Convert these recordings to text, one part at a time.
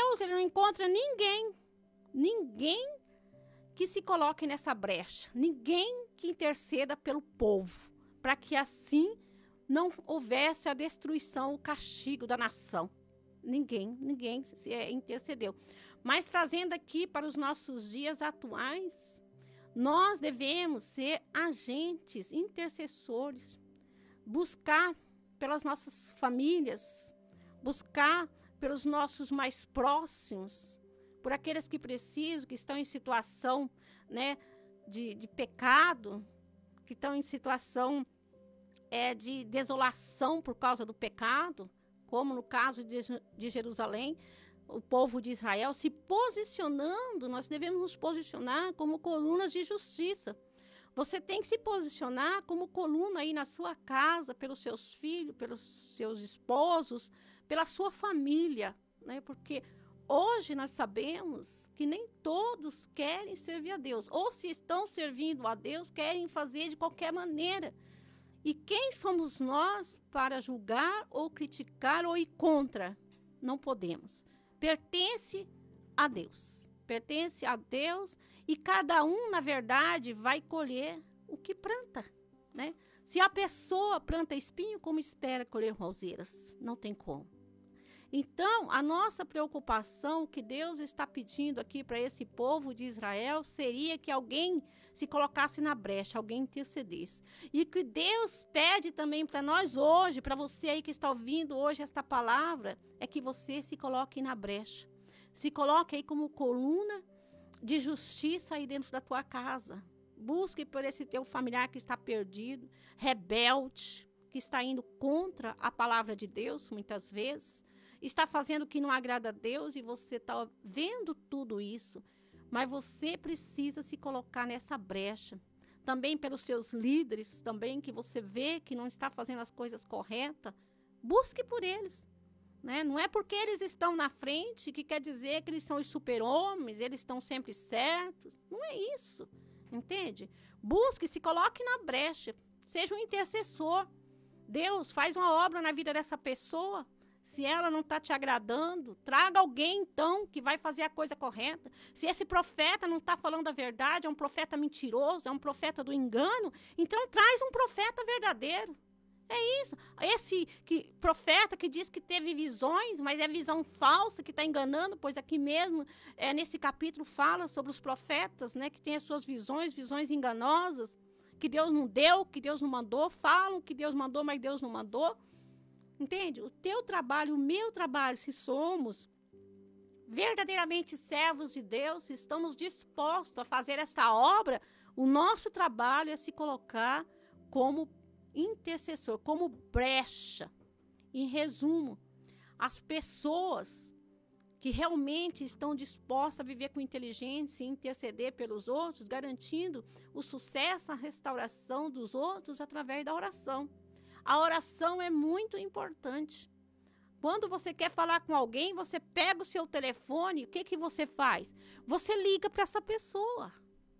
Deus, ele não encontra ninguém que se coloque nessa brecha, ninguém que interceda pelo povo, para que assim não houvesse a destruição, o castigo da nação. Ninguém intercedeu. Mas trazendo aqui para os nossos dias atuais, nós devemos ser agentes, intercessores, buscar pelas nossas famílias, buscar pelos nossos mais próximos, por aqueles que precisam, que estão em situação, né, de pecado, que estão em situação de desolação por causa do pecado, como no caso de Jerusalém, o povo de Israel se posicionando. Nós devemos nos posicionar como colunas de justiça. Você tem que se posicionar como coluna aí na sua casa, pelos seus filhos, pelos seus esposos, pela sua família, né? Porque hoje nós sabemos que nem todos querem servir a Deus. Ou se estão servindo a Deus, querem fazer de qualquer maneira. E quem somos nós para julgar ou criticar ou ir contra? Não podemos. Pertence a Deus. Pertence a Deus e cada um, na verdade, vai colher o que planta, né? Se a pessoa planta espinho, como espera colher roseiras? Não tem como. Então, a nossa preocupação, que Deus está pedindo aqui para esse povo de Israel, seria que alguém se colocasse na brecha, alguém intercedesse. E que Deus pede também para nós hoje, para você aí que está ouvindo hoje esta palavra, é que você se coloque na brecha. Se coloque aí como coluna de justiça aí dentro da tua casa. Busque por esse teu familiar que está perdido, rebelde, que está indo contra a palavra de Deus muitas vezes. Está fazendo o que não agrada a Deus e você está vendo tudo isso. Mas você precisa se colocar nessa brecha. Também pelos seus líderes, também que você vê que não está fazendo as coisas corretas. Busque por eles. Né? Não é porque eles estão na frente que quer dizer que eles são os super-homens, eles estão sempre certos. Não é isso, entende? Busque, se coloque na brecha, seja um intercessor. Deus, faz uma obra na vida dessa pessoa. Se ela não está te agradando, traga alguém, então, que vai fazer a coisa correta. Se esse profeta não está falando a verdade, é um profeta mentiroso, é um profeta do engano, então traz um profeta verdadeiro. É isso. Esse profeta que diz que teve visões, mas é visão falsa, que está enganando, pois aqui mesmo, nesse capítulo, fala sobre os profetas, né, que têm as suas visões enganosas, que Deus não deu, que Deus não mandou, falam que Deus mandou, mas Deus não mandou. Entende? O teu trabalho, o meu trabalho, se somos verdadeiramente servos de Deus, se estamos dispostos a fazer essa obra, o nosso trabalho é se colocar como intercessor, como brecha. Em resumo, as pessoas que realmente estão dispostas a viver com inteligência e interceder pelos outros, garantindo o sucesso, a restauração dos outros através da oração. A oração é muito importante. Quando você quer falar com alguém, você pega o seu telefone, o que você faz? Você liga para essa pessoa.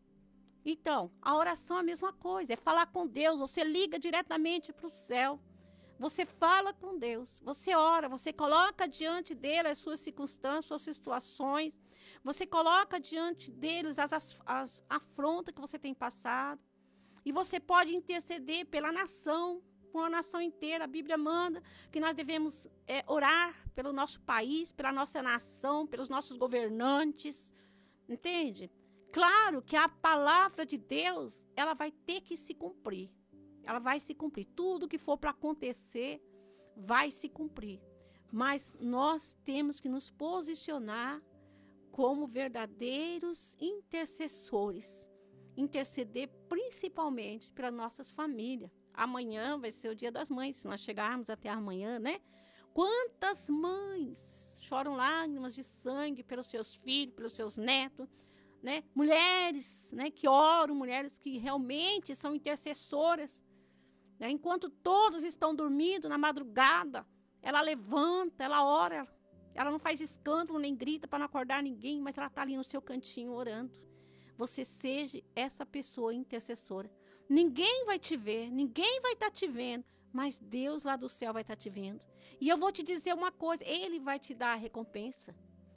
Então, a oração é a mesma coisa, é falar com Deus, você liga diretamente para o céu. Você fala com Deus, você ora, você coloca diante dele as suas circunstâncias, suas situações. Você coloca diante deles as afrontas que você tem passado. E você pode interceder pela nação, por uma nação inteira. A Bíblia manda que nós devemos orar pelo nosso país, pela nossa nação, pelos nossos governantes. Entende? Claro que a palavra de Deus, ela vai ter que se cumprir. Ela vai se cumprir. Tudo que for para acontecer vai se cumprir. Mas nós temos que nos posicionar como verdadeiros intercessores. Interceder principalmente para nossas famílias. Amanhã vai ser o Dia das Mães, se nós chegarmos até amanhã, né? Quantas mães choram lágrimas de sangue pelos seus filhos, pelos seus netos, né? Mulheres, né, que oram, mulheres que realmente são intercessoras, né? Enquanto todos estão dormindo na madrugada, ela levanta, ela ora, ela não faz escândalo nem grita para não acordar ninguém, mas ela está ali no seu cantinho orando. Você seja essa pessoa intercessora. Ninguém vai te ver, ninguém vai estar te vendo, mas Deus lá do céu vai estar te vendo. E eu vou te dizer uma coisa, Ele vai te dar a recompensa.